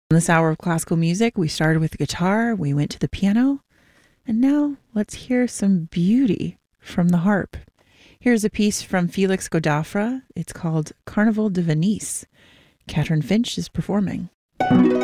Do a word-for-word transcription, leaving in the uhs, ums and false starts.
In this hour of classical music, we started with the guitar, we went to the piano, and now let's hear some beauty from the harp. Here's a piece from Felix Godafra. It's called Carnaval de Venise. Catherine Finch is performing.